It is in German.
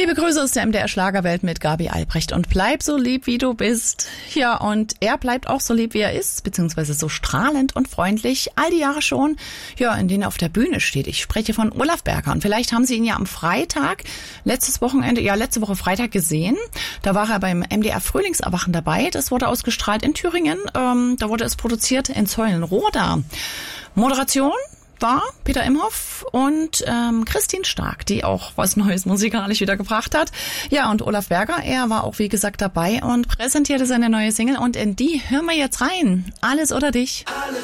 Liebe Grüße aus der MDR Schlagerwelt mit Gabi Albrecht und bleib so lieb, wie du bist. Ja, und er bleibt auch so lieb, wie er ist, beziehungsweise so strahlend und freundlich, all die Jahre schon, ja, in denen er auf der Bühne steht. Ich spreche von Olaf Berger und vielleicht haben Sie ihn ja am Freitag, letzte Woche Freitag gesehen. Da war er beim MDR Frühlingserwachen dabei. Das wurde ausgestrahlt in Thüringen. Da wurde es produziert in Zeulenroda. Moderation war Peter Imhoff und Christine Stark, die auch was Neues musikalisch wieder gebracht hat. Ja, und Olaf Berger, er war auch wie gesagt dabei und präsentierte seine neue Single und in die hören wir jetzt rein. Alles oder dich. Alles